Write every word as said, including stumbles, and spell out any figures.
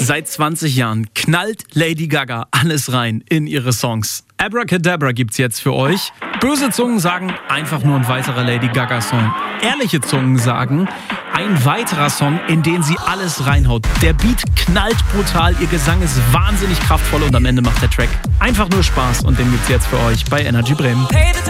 Seit zwanzig Jahren knallt Lady Gaga alles rein in ihre Songs. Abracadabra gibt's jetzt für euch. Böse Zungen sagen, einfach nur ein weiterer Lady Gaga-Song. Ehrliche Zungen sagen, ein weiterer Song, in den sie alles reinhaut. Der Beat knallt brutal, ihr Gesang ist wahnsinnig kraftvoll und am Ende macht der Track einfach nur Spaß. Und den gibt's jetzt für euch bei Energy Bremen.